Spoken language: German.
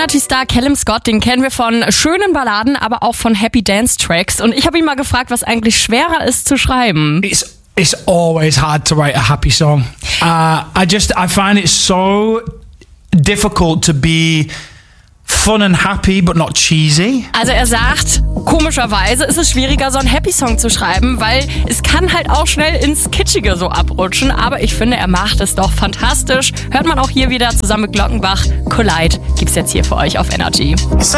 Energy-Star Callum Scott, den kennen wir von schönen Balladen, aber auch von Happy Dance Tracks. Und ich habe ihn mal gefragt, was eigentlich schwerer ist zu schreiben. It's always hard to write a happy song. I find it so difficult to be fun and happy, but not cheesy. Also er sagt, komischerweise ist es schwieriger, so einen Happy-Song zu schreiben, weil es kann halt auch schnell ins Kitschige so abrutschen. Aber ich finde, er macht es doch fantastisch. Hört man auch hier wieder zusammen mit Glockenbach. Collide gibt's jetzt hier für euch auf Energy.